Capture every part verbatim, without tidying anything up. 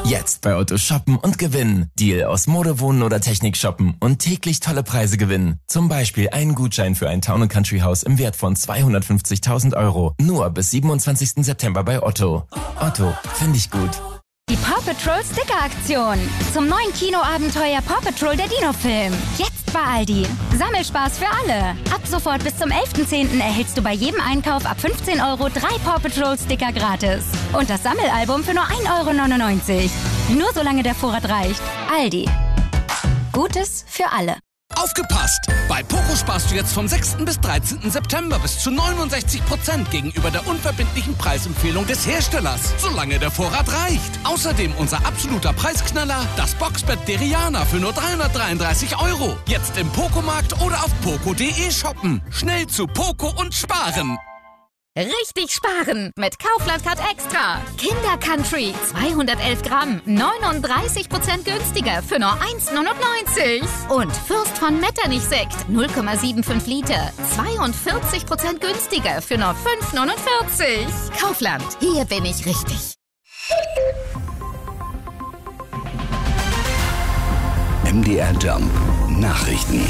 Jetzt bei Otto shoppen und gewinnen. Deal aus Mode, Wohnen oder Technik shoppen und täglich tolle Preise gewinnen. Zum Beispiel einen Gutschein für ein Town and Country Haus im Wert von zweihundertfünfzigtausend Euro. Nur bis siebenundzwanzigsten September bei Otto. Otto, finde ich gut. Die Paw Patrol Sticker-Aktion. Zum neuen Kinoabenteuer Paw Patrol der Dino-Film. Jetzt bei Aldi. Sammelspaß für alle. Ab sofort bis zum elften zehnten erhältst du bei jedem Einkauf ab fünfzehn Euro drei Paw Patrol Sticker gratis. Und das Sammelalbum für nur ein Euro neunundneunzig. Nur solange der Vorrat reicht. Aldi. Gutes für alle. Aufgepasst! Bei Poco sparst du jetzt vom sechsten bis dreizehnten September bis zu neunundsechzig Prozent gegenüber der unverbindlichen Preisempfehlung des Herstellers, solange der Vorrat reicht. Außerdem unser absoluter Preisknaller, das Boxbett Deriana für nur dreihundertdreiunddreißig Euro. Jetzt im Poco-Markt oder auf poco punkt de shoppen. Schnell zu Poco und sparen! Richtig sparen mit Kaufland Card Extra. Kinder Country zweihundertelf Gramm, neununddreißig Prozent günstiger für nur eins neunundneunzig. Und Fürst von Metternich Sekt null Komma fünfundsiebzig Liter, zweiundvierzig Prozent günstiger für nur fünf neunundvierzig. Kaufland, hier bin ich richtig. M D R Jump Nachrichten.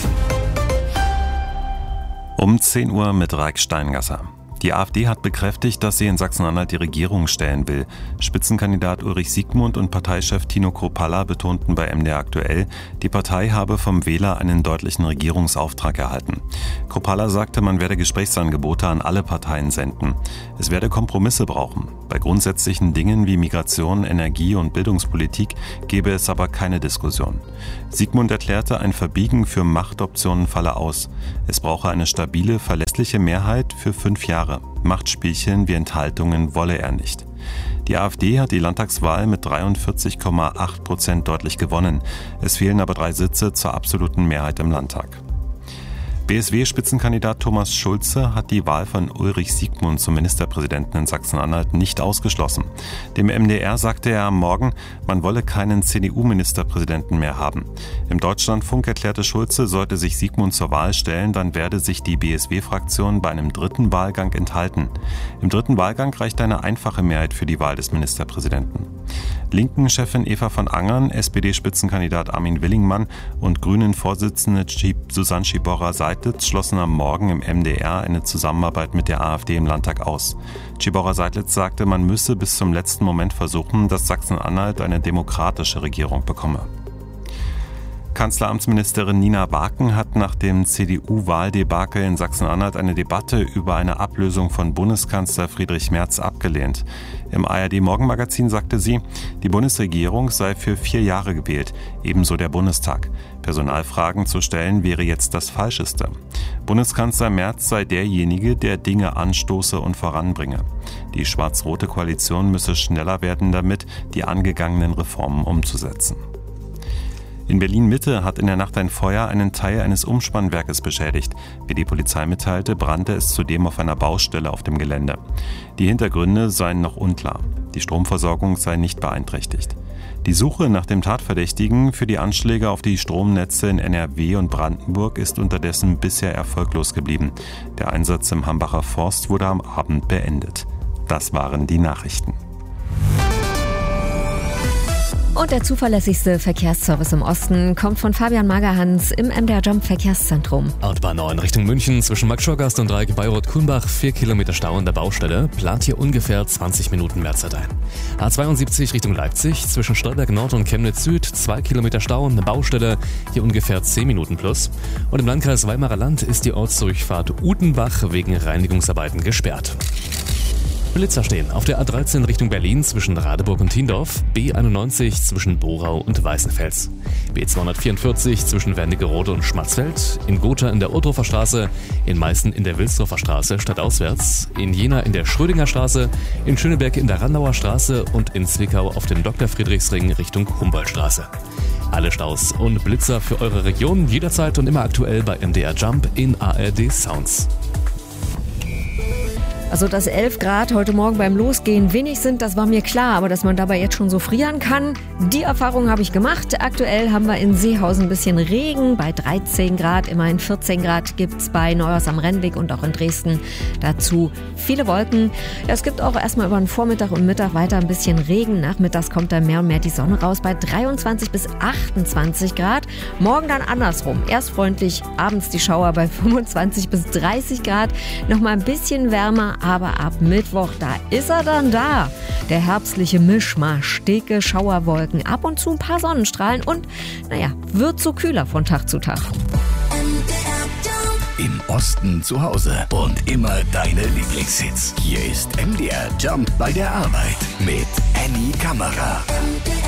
Um zehn Uhr mit Raik Steingasser. Die AfD hat bekräftigt, dass sie in Sachsen-Anhalt die Regierung stellen will. Spitzenkandidat Ulrich Siegmund und Parteichef Tino Kruppalla betonten bei M D R aktuell, die Partei habe vom Wähler einen deutlichen Regierungsauftrag erhalten. Kruppalla sagte, man werde Gesprächsangebote an alle Parteien senden. Es werde Kompromisse brauchen. Bei grundsätzlichen Dingen wie Migration, Energie und Bildungspolitik gebe es aber keine Diskussion. Siegmund erklärte, ein Verbiegen für Machtoptionen falle aus. Es brauche eine stabile, verlässliche Mehrheit für fünf Jahre. Machtspielchen wie Enthaltungen wolle er nicht. Die AfD hat die Landtagswahl mit dreiundvierzig Komma acht Prozent deutlich gewonnen. Es fehlen aber drei Sitze zur absoluten Mehrheit im Landtag. B S W-Spitzenkandidat Thomas Schulze hat die Wahl von Ulrich Siegmund zum Ministerpräsidenten in Sachsen-Anhalt nicht ausgeschlossen. Dem M D R sagte er am Morgen, man wolle keinen C D U-Ministerpräsidenten mehr haben. Im Deutschlandfunk erklärte Schulze, sollte sich Siegmund zur Wahl stellen, dann werde sich die B S W-Fraktion bei einem dritten Wahlgang enthalten. Im dritten Wahlgang reicht eine einfache Mehrheit für die Wahl des Ministerpräsidenten. Linken-Chefin Eva von Angern, S P D-Spitzenkandidat Armin Willingmann und Grünen-Vorsitzende Susanne Schiborra-Seidlitz schlossen am Morgen im M D R eine Zusammenarbeit mit der AfD im Landtag aus. Schiborra-Seidlitz sagte, man müsse bis zum letzten Moment versuchen, dass Sachsen-Anhalt eine demokratische Regierung bekomme. Kanzleramtsministerin Nina Waken hat nach dem C D U-Wahldebakel in Sachsen-Anhalt eine Debatte über eine Ablösung von Bundeskanzler Friedrich Merz abgelehnt. Im A R D-Morgenmagazin sagte sie, die Bundesregierung sei für vier Jahre gewählt, ebenso der Bundestag. Personalfragen zu stellen wäre jetzt das Falscheste. Bundeskanzler Merz sei derjenige, der Dinge anstoße und voranbringe. Die schwarz-rote Koalition müsse schneller werden damit, die angegangenen Reformen umzusetzen. In Berlin-Mitte hat in der Nacht ein Feuer einen Teil eines Umspannwerkes beschädigt. Wie die Polizei mitteilte, brannte es zudem auf einer Baustelle auf dem Gelände. Die Hintergründe seien noch unklar. Die Stromversorgung sei nicht beeinträchtigt. Die Suche nach dem Tatverdächtigen für die Anschläge auf die Stromnetze in N R W und Brandenburg ist unterdessen bisher erfolglos geblieben. Der Einsatz im Hambacher Forst wurde am Abend beendet. Das waren die Nachrichten. Und der zuverlässigste Verkehrsservice im Osten kommt von Fabian Magerhans im M D R Jump Verkehrszentrum. Autobahn neun Richtung München zwischen Markt-Schorgast und Dreieck Bayreuth-Kulmbach, vier Kilometer Stau an der Baustelle, plant hier ungefähr zwanzig Minuten Mehrzeit ein. A zweiundsiebzig Richtung Leipzig zwischen Stolberg Nord und Chemnitz Süd, zwei Kilometer Stau an der Baustelle, hier ungefähr zehn Minuten plus. Und im Landkreis Weimarer Land ist die Ortsdurchfahrt Utenbach wegen Reinigungsarbeiten gesperrt. Blitzer stehen auf der A dreizehn Richtung Berlin zwischen Radeburg und Tiendorf, B einundneunzig zwischen Borau und Weißenfels, B zweihundertvierundvierzig zwischen Wernigerode und Schmatzfeld, in Gotha in der Ohrdorfer Straße, in Meißen in der Wilsdorfer Straße stadtauswärts, in Jena in der Schrödinger Straße, in Schöneberg in der Randauer Straße und in Zwickau auf dem Doktor Friedrichsring Richtung Humboldtstraße. Alle Staus und Blitzer für eure Region jederzeit und immer aktuell bei M D R Jump in A R D Sounds. Also, dass elf Grad heute Morgen beim Losgehen wenig sind, das war mir klar. Aber dass man dabei jetzt schon so frieren kann, die Erfahrung habe ich gemacht. Aktuell haben wir in Seehausen ein bisschen Regen bei dreizehn Grad. Immerhin vierzehn Grad gibt es bei Neuhaus am Rennweg und auch in Dresden. Dazu viele Wolken. Ja, es gibt auch erstmal über den Vormittag und Mittag weiter ein bisschen Regen. Nachmittags kommt dann mehr und mehr die Sonne raus bei dreiundzwanzig bis achtundzwanzig Grad. Morgen dann andersrum. Erst freundlich, abends die Schauer bei fünfundzwanzig bis dreißig Grad. Nochmal ein bisschen wärmer, aber ab Mittwoch, da ist er dann da. Der herbstliche Mischmasch, dicke Schauerwolken, ab und zu ein paar Sonnenstrahlen und, naja, wird so kühler von Tag zu Tag. Im Osten zu Hause und immer deine Lieblingshits. Hier ist M D R Jump bei der Arbeit mit Annie Kammerer.